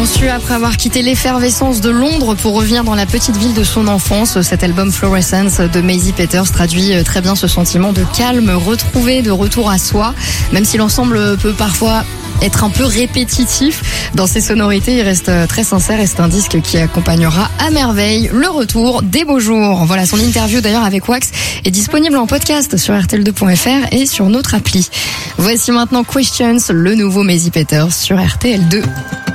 Conçu après avoir quitté l'effervescence de Londres pour revenir dans la petite ville de son enfance, cet album Fluorescence de Maisie Peters traduit très bien ce sentiment de calme retrouvé, de retour à soi, même si l'ensemble peut parfois être un peu répétitif dans ses sonorités, il reste très sincère et c'est un disque qui accompagnera à merveille le retour des beaux jours. Voilà, son interview d'ailleurs avec Wax est disponible en podcast sur rtl2.fr et sur notre appli. Voici maintenant Questions, le nouveau Maisie Peters sur RTL2.